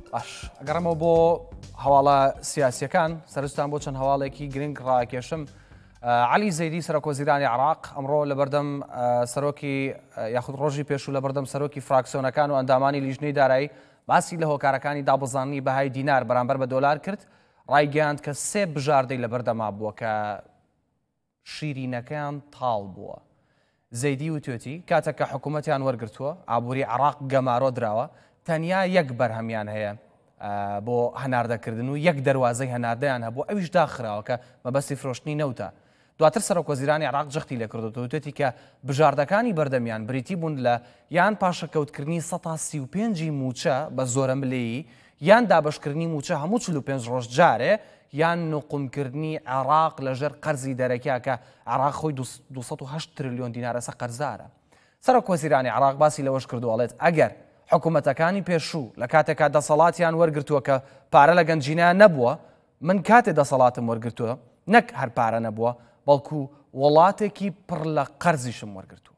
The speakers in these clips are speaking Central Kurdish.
باش ئەگەڕەمەوە بۆ هەواڵە سیاسیەکان سەرنجتان بۆ چەند هەواڵێکی گرنگ ڕاکێشم. علی زەیدی سەرۆکوەزیرانی عێراق ئەمڕۆ لە بەردەم سەرۆکی یاخود ڕۆژی پێشوو لە بەردەم سەرۆکی فراکسیۆنەکان و ئەندامانی لیژنەی دارایی باسی لە هۆکارەکانی دابەزاندنی بەهای دینار بەرامبەر بە دۆلار کرد. ڕایگەیاند کە 3 بژاردەی لە بەردەما بووە کە شیرینەکەیان تاڵ بووە. زەیدی وتوێتی کاتێک کە حکوومەتیان وەرگرتووە ئابووری عێراق گەمارۆ دراوە، تەنیا یەک بەرهەمیان هەیە بۆ هەناردەکردن و یەک دەواازەی هەناردەیان هەبوو، ئەویش داخراوە کە مەبەستی فرۆشتنی نەوتە. دواتر سەرۆکوەزیرانی عێراق جەختی لێ کردوتەوە وتێتی کە بژاردەکانی بەردەمیان بریتی بوون لە یان پاشەکەوتکردنی 135 موچە بە زۆرە ملەیی، یان دابشکردنی موچە هەموو 45 ڕۆژ جارێ، یان نوقمکردنی عێراق لەژێر قەرزی دەرەکیا کە عێراق خۆی 208 تریلیۆن دینارەسە قەرزارە. سەرۆکوەزیرانی عێراق باسی لەوەش کردووەڵێت ئەگەر حکوومەتەکانی پێشوو لە کاتێکا دەسەڵاتیان وەرگرتووە کە پارە لە گەنجینیان نەبووە، من کاتێ دەسەڵاتم وەرگرتووە نەک هەر پارە نەبووە بەڵکو وڵاتێکی پڕ لە قەرزیشم وەرگرتووە.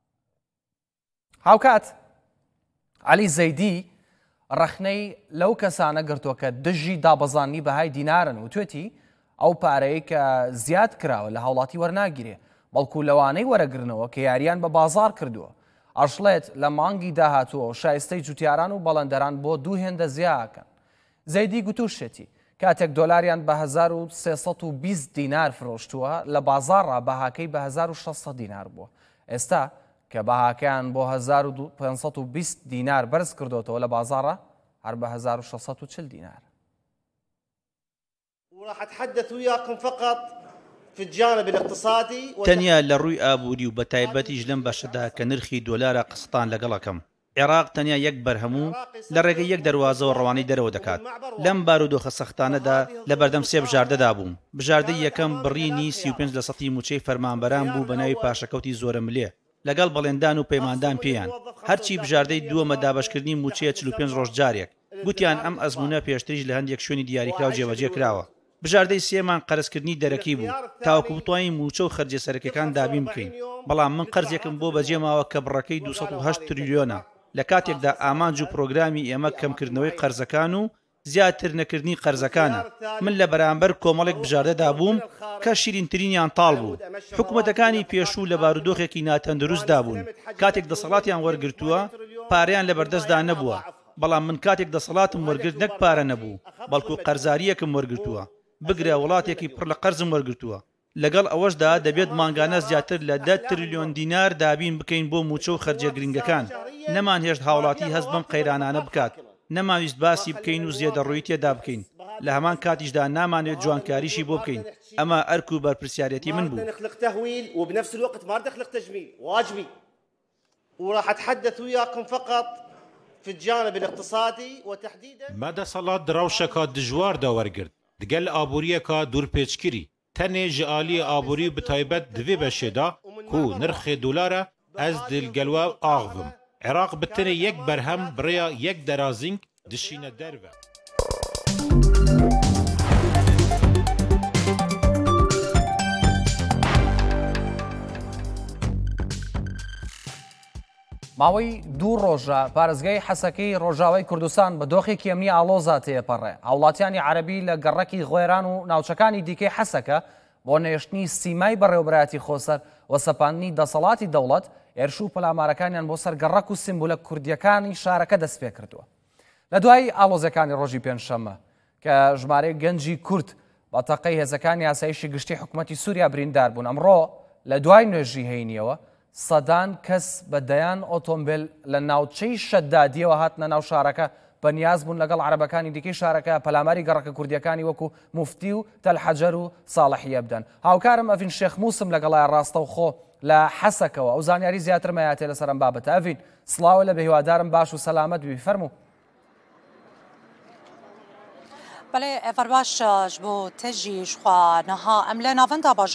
هاوکات علی زەیدی ڕەخنەی لەو کەسانە گرتووە کە دژی دابەزاندنی بەهای دینارن و توێتی ئەو پارەیە کە زیاد کراوە لە هاوڵاتی وەرناگیرێ، بەڵکو لەوانەی وەرەگرنەوە کە یاریان بە بازار کردووە. ئەشڵێت لە مانگی داهاتووە شایستەی جوتیاران و بەڵەندەران بۆ دوو هێندە زیاکەن. زەیدی گوتوشێتی کاتێک دۆلاریان بە 1320 دینار فرۆشتووە لە بازارڕا بەهاکەی بە 1600 دینار بووە. ئێستا کە بەهاکەیان بۆ 1520 دینار بەرز کردوتەوە لە بازارڕا هەر بە 1640 دینار. وراح أتحدث وياكم فقط في الجانب الاقتصادي تەنیا لە ڕووی ئابووری و بە تایبەتیش لەم بەشەدا کە نرخی دۆلارە قسطان لەگەڵەکەم. عێراق تەنیا یەک بەرهەموو لە ڕێگەی یەک دەواازەوە ڕەوانەی دەرەوە دەکات. لەم بارودۆخە سەختانەدا لە بەردەم 3 بژاردەدا بووم. بژاردەی یەکەم بڕینی 35% موچەی فەرمانبەران بوو بە ناوی پاشەکەوتی زۆرە ملێ لەگەڵ بەڵێندان و پەیماندان پێیان. هەرچی بژاردەی دووەمە دابشکردنی موچەیە 45 ڕۆژ جارێک. گوتیان ئەم ئەزمونە پێشتریش لە هەندێک شوێنی دیاریکراو جێبەجێ کراوە. بژاردەی سێمان قەرزکردنی دەرەکی بوو تاوەکو بتوانین موچە و خەرجە سەرەکیەکان دابین بکەین. بەڵام من قەرزێکم بۆ بەجێماوە کە بڕەکەی 208 تریلیۆنە. لە کاتێکدا ئامانج و پرۆگرامی ئێمە کەمکردنەوەی قەرزەکان و زیاتر نەکردنی قەرزەکانە. من لە بەرامبەر کۆمەڵێک بژاردەدا بووم کە شیرینترینیان تاڵ بوو. حکوومەتەکانی پێشوو لە بارودۆخێکی ناتەندروستدا بوون. کاتێک دەسەڵاتیان وەرگرتووە پارەیان لە بەردەستدا نەبووە. بەڵام من کاتێک دەسەڵاتم وەرگرت نەک پارە نەبوو بەڵکو قەرزاریەکم وەرگرتووە. بگرە وڵاتێکی پڕ لە قەرزم وەرگرتووە. لەگەڵ ئەوەشدا دەبێت مانگانە زیاتر لە 10 تریلیۆن دینار دابین بکەین بۆ موچە و خەرجە گرنگەکان. نەمان هێشت هاوڵاتی هەست بەم قەیرانانە بکات. نەماویست باسی بکەین و زیێدەڕووی تێدا بکەین. لە هەمان کاتیشدا نامانێت جوانکاریشی بۆ بکەین. ئەمە ئەرک و بەرپرسیارەتی من بوو. وبنفس الوقت ما نخلق تجميل واجبي. وراح أتحدث وياكم فقط في الجانب الاقتصادي وتحديدا مدى صلاة دراوشكا دجوار دا ورگرد دگل آبوریکا دور پیچکری تنه جعالی آبوری بتایبت دوی بشیدا کو نرخ دولاره از دلگلوه آغوم. عراق بتنه یک برهم بریا یک درازینگ دشینه دروه. ماوەی 2 ڕۆژە پارێزگای حەسەکەی ڕۆژاوای کوردستان بە دۆخێکی ئەمنی ئاڵۆزا تێپەڕێ. هاوڵاتیانی عەرەبی لە گەڕەکی غۆێران و ناوچەکانی دیکەی حەسەکە بۆ نێشتنی سیمای بەڕێوەبەرایەتی خۆسەر و سەپاندنی دەسەڵاتی دەوڵەت ئێرش و پەلامارەکانیان بۆ سەر گەڕەک و سیمبولە کوردیەکانی شارەکە دەست پێ کردووە. لە دوای ئاڵۆزەکانی ڕۆژی پێنجشەممە کە ژمارەی گەنجی کورد بە تەقەی هێزەکانی یاسایشی گشتی حکوومەتی سووریا بریندار بوون. ئەمڕۆ لە دوای نوێژی هەینیەوە سەدان کەس بە دەیان ئۆتۆمبیل لە ناوچەی شەدادیەوە هاتنە ناو شارەکە بەنیاز بوون لەگەڵ عەرەبەکانی دیکەی شارەکە پەلاماری گەڕەکە کوردیەکانی وەکو موفتی و تەلحەجەر و ساڵحیە بدەن. هاوکارم ئەڤین شێخ موسم لەگەڵای ڕاستەوخۆ لە حەسەکەوە ئەو زانیاری زیاتر مەیاتێ لەسەر ئەم بابەتە. ئەڤین سڵاوە لە بەهیوادارم باش و سەلامەت بی فەرموو. بەڵێ ئەڤەر باش بۆ تەژیش خوانەها ئەم لە ناوەندا باژ